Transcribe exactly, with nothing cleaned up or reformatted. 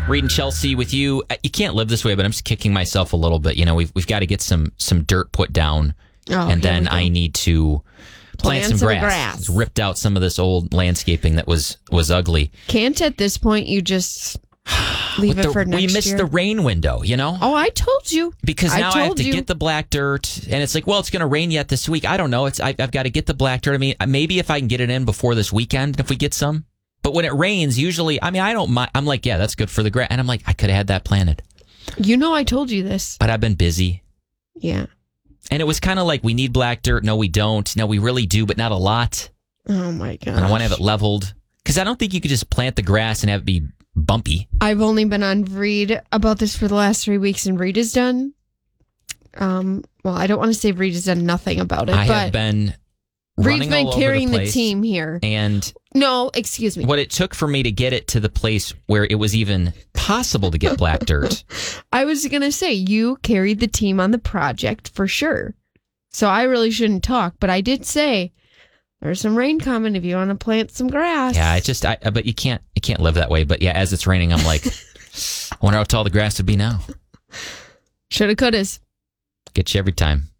Reed and Chelsea with you. You can't live this way, but I'm just kicking myself a little bit. You know, we've we've got to get some some dirt put down, oh, and then I need to plant, plant some, some grass. grass. It's ripped out some of this old landscaping that was was ugly. Can't at this point you just leave With it the, for next year? We missed the rain window, you know? Oh, I told you. Because now I, I have to you. get the black dirt, and it's like, well, it's going to rain yet this week. I don't know. It's I, I've got to get the black dirt. I mean, maybe if I can get it in before this weekend, if we get some. But when it rains, usually, I mean, I don't mind. I'm like, yeah, that's good for the grass. And I'm like, I could have had that planted. You know I told you this. But I've been busy. Yeah. And it was kind of like, we need black dirt. No, we don't. No, we really do, but not a lot. Oh, my God. And I want to have it leveled. Because I don't think you could just plant the grass and have it be bumpy. I've only been on Reed about this for the last three weeks, and Reed has done, um, well, I don't want to say Reed has done nothing about it, I but have been Reed's been carrying the, the team here. And no, excuse me. What it took for me to get it to the place where it was even possible to get black dirt. I was going to say, you carried the team on the project for sure. So I really shouldn't talk, but I did say, there's some rain coming if you want to plant some grass. Yeah, I just, I, but you can't, you can't live that way. But yeah, as it's raining, I'm like, I wonder how tall the grass would be now. Shoulda, couldas. Get you every time.